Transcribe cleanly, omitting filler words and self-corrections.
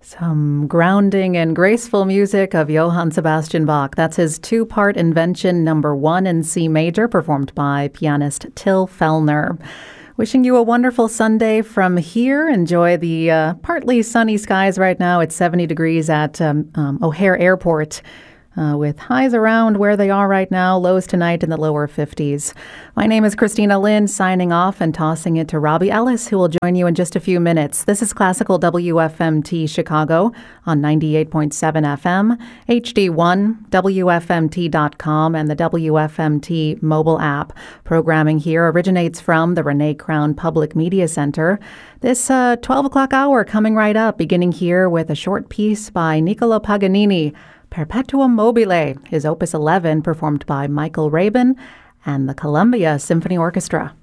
Some grounding and graceful music of Johann Sebastian Bach. That's his two-part Invention number 1 in C major, performed by pianist Till Fellner. Wishing you a wonderful Sunday from here. Enjoy the partly sunny skies right now. It's 70 degrees at O'Hare Airport. With highs around where they are right now, lows tonight in the lower 50s. My name is Christina Lynn, signing off and tossing it to Robbie Ellis, who will join you in just a few minutes. This is Classical WFMT Chicago on 98.7 FM, HD1, WFMT.com, and the WFMT mobile app. Programming here originates from the Renee Crown Public Media Center. This 12 o'clock hour coming right up, beginning here with a short piece by Niccolo Paganini, Perpetuum Mobile, his Opus 11, performed by Michael Rabin and the Columbia Symphony Orchestra.